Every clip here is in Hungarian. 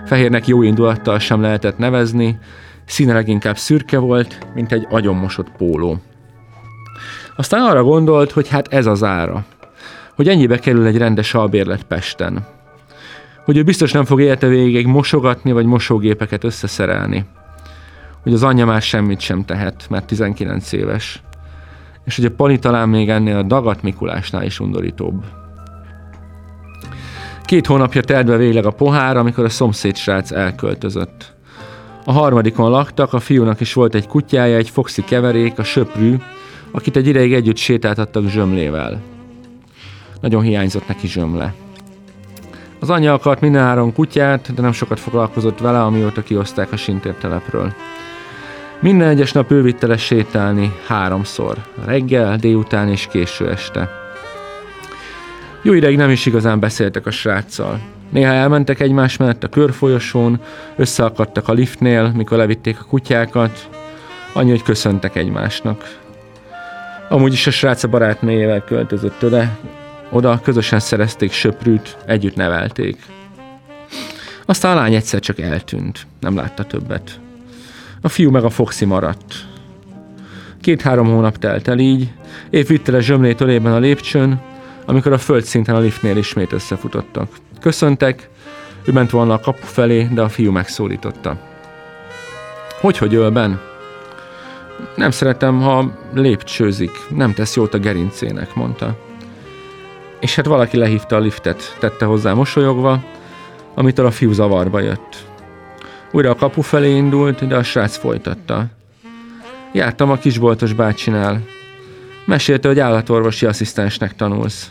Fehérnek jó indulattal sem lehetett nevezni, színe leginkább szürke volt, mint egy agyonmosott póló. Aztán arra gondolt, hogy hát ez az ára, hogy ennyibe kerül egy rendes albérlet Pesten. Hogy ő biztos nem fog élete végig mosogatni, vagy mosógépeket összeszerelni. Hogy az anyja már semmit sem tehet, mert 19 éves. És hogy a Pali talán még ennél a Dagat Mikulásnál is undorítóbb. 2 hónapja telt be végleg a pohár, amikor a szomszéd srác elköltözött. A harmadikon laktak, a fiúnak is volt egy kutyája, egy foxi keverék, a Söprű, akit egy ideig együtt sétáltattak Zsömlével. Nagyon hiányzott neki Zsömle. Az anyja akart mindenáron kutyát, de nem sokat foglalkozott vele, amióta kihozták a sintértelepről. Minden egyes nap ő vitte le sétálni 3-szor, reggel, délután és késő este. Jó ideig nem is igazán beszéltek a sráccal. Néha elmentek egymás mellett a körfolyosón, összeakadtak a liftnél, mikor levitték a kutyákat, annyi, hogy köszöntek egymásnak. Amúgy is a srác a barátnőjével költözött oda közösen szerezték Söprűt, együtt nevelték. Aztán a lány egyszer csak eltűnt, nem látta többet. A fiú meg a foxi maradt. 2-3 hónap telt el így, épp vitte le Zsömlét ölében a lépcsőn, amikor a földszinten a liftnél ismét összefutottak. Köszöntek, ő ment volna a kapu felé, de a fiú megszólította. Hogy ölben? Nem szeretem, ha lépcsőzik, nem tesz jót a gerincének, mondta. És hát valaki lehívta a liftet, tette hozzá mosolyogva, amitől a fiú zavarba jött. Újra a kapu felé indult, de a srác folytatta. Jártam a kisboltos bácsinál. Mesélte, hogy állatorvosi asszisztensnek tanulsz.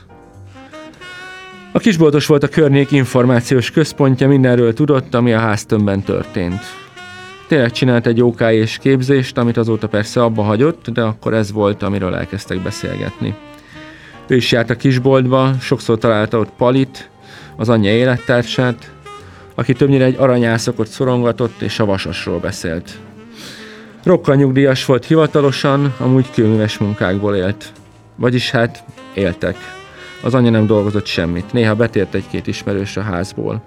A kisboltos volt a környék információs központja, mindenről tudott, ami a háztömbben történt. Tényleg csinált egy OK-s képzést, amit azóta persze abba hagyott, de akkor ez volt, amiről elkezdtek beszélgetni. Ő is járt a kisboltba, sokszor találta ott Palit, az anyja élettársát, aki többnyire egy aranyászokot szorongatott és a vasasról beszélt. Rokkantnyugdíjas volt hivatalosan, amúgy kőműves munkákból élt. Vagyis hát éltek. Az anyja nem dolgozott semmit, néha betért 1-2 ismerős a házból.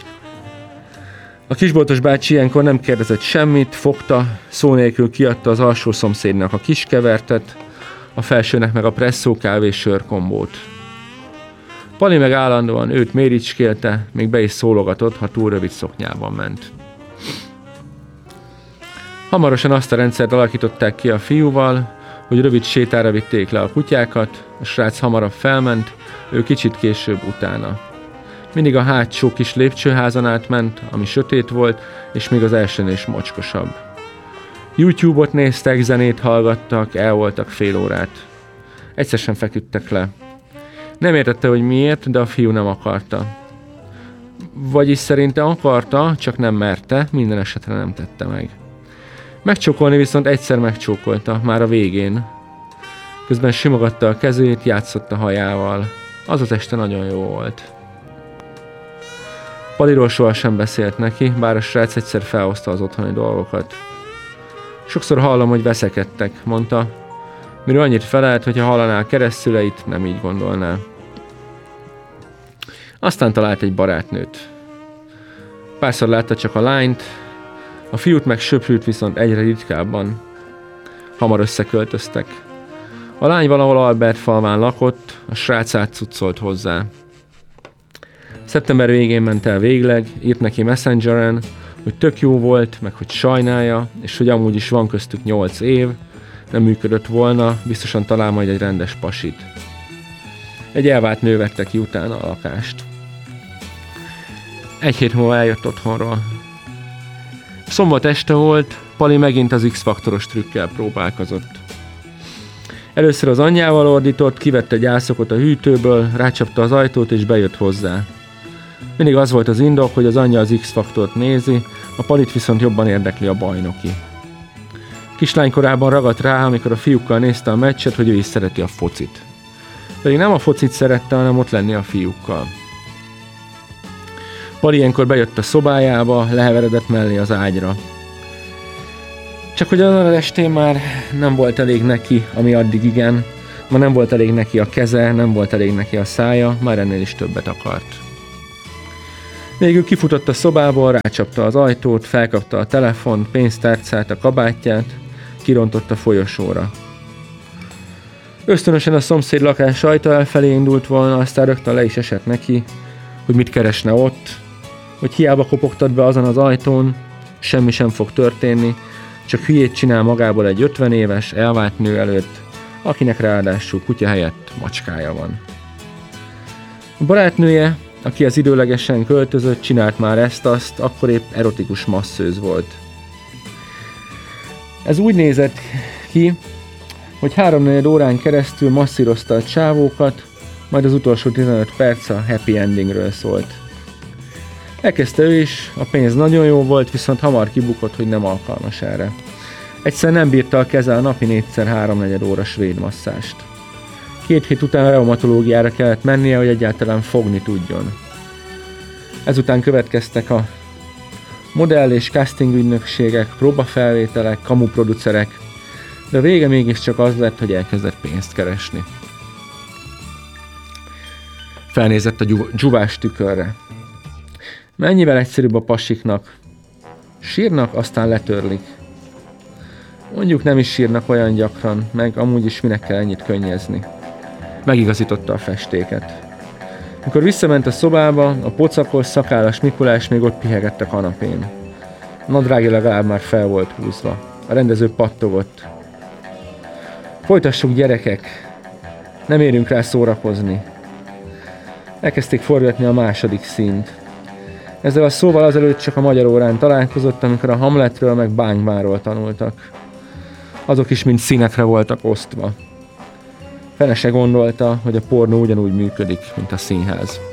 A kisboltos bácsi ilyenkor nem kérdezett semmit, fogta, szó nélkül kiadta az alsó szomszédnak a kiskevertet, a felsőnek meg a presszó kávé sörkombót. Pali meg állandóan őt méricskélte, még be is szólogatott, ha túl rövid szoknyában ment. Hamarosan azt a rendszert alakították ki a fiúval, hogy rövid sétára vitték le a kutyákat, a srác hamarabb felment, ő kicsit később utána. Mindig a hátsó kis lépcsőházon átment, ami sötét volt, és még az elsőnél is mocskosabb. YouTube-ot néztek, zenét hallgattak, el voltak fél órát. Egyszer sem feküdtek le. Nem értette, hogy miért, de a fiú nem akarta. Vagyis szerinte akarta, csak nem merte, minden esetre nem tette meg. Megcsókolni viszont egyszer megcsókolta, már a végén. Közben simogatta a kezét, játszott a hajával. Az az este nagyon jó volt. Paliról sohasem beszélt neki, bár a srác egyszer felhozta az otthoni dolgokat. Sokszor hallom, hogy veszekedtek, mondta. Miről annyit felelt, hogyha hallaná a keresztszüleit, nem így gondolná. Aztán talált egy barátnőt. Párszor látta csak a lányt, a fiút meg Söprűt viszont egyre ritkábban. Hamar összeköltöztek. A lány valahol Albertfalván lakott, a srác átcuccolt hozzá. Szeptember végén ment el végleg, írt neki Messengeren, hogy tök jó volt, meg hogy sajnálja, és hogy amúgy is van köztük 8 év, nem működött volna, biztosan talál majd egy rendes pasit. Egy elvált nő vette ki utána a lakást. 1 hét múlva eljött otthonról. Szombat este volt, Pali megint az X-faktoros trükkel próbálkozott. Először az anyjával ordított, kivette egy ászokot a hűtőből, rácsapta az ajtót és bejött hozzá. Mindig az volt az indok, hogy az anyja az X-faktort nézi, a Palit viszont jobban érdekli a bajnoki. Kislánykorában ragadt rá, amikor a fiúkkal nézte a meccset, hogy ő is szereti a focit. Pedig nem a focit szerette, hanem ott lenni a fiúkkal. Pali ilyenkor bejött a szobájába, leheveredett mellé az ágyra. Csak hogy azon az estén már nem volt elég neki, ami addig igen, ma nem volt elég neki a keze, nem volt elég neki a szája, már ennél is többet akart. Végül kifutott a szobából, rácsapta az ajtót, felkapta a telefont, pénztárcát, a kabátját, kirontott a folyosóra. Ösztönösen a szomszéd lakás ajta elfelé indult volna, aztán rögtön le is esett neki, hogy mit keresne ott, hogy hiába kopogtat be azon az ajtón, semmi sem fog történni, csak hülyét csinál magából egy 50 éves, elvált nő előtt, akinek ráadásul kutya helyett macskája van. A barátnője, aki az időlegesen költözött, csinált már ezt-azt, akkor épp erotikus masszőz volt. Ez úgy nézett ki, hogy 3-4 órán keresztül masszírozta a csávókat, majd az utolsó 15 perc a happy endingről szólt. Elkezdte ő is, a pénz nagyon jó volt, viszont hamar kibukott, hogy nem alkalmas erre. Egyszer nem bírta a keze a napi 4x 3-4 óra svéd masszást. 2 hét után a reumatológiára kellett mennie, hogy egyáltalán fogni tudjon. Ezután következtek a modell és casting ügynökségek, próbafelvételek, kamuproducerek, de a vége mégiscsak az lett, hogy elkezdett pénzt keresni. Felnézett a dzsuvás tükörre. Mennyivel egyszerűbb a pasiknak. Sírnak, aztán letörlik. Mondjuk nem is sírnak olyan gyakran, meg amúgy is minek kell ennyit könnyezni. Megigazította a festéket. Mikor visszament a szobába, a pocakos, szakállas Mikulás még ott pihegett a kanapén. A nadrágja legalább már fel volt húzva. A rendező pattogott. Folytassuk, gyerekek! Nem érünk rá szórakozni. Elkezdték forgatni a második színt. Ezzel a szóval azelőtt csak a magyar órán találkozott, amikor a Hamletről meg Bánybáról tanultak. Azok is mind színekre voltak osztva. Fene se gondolta, hogy a pornó ugyanúgy működik, mint a színház.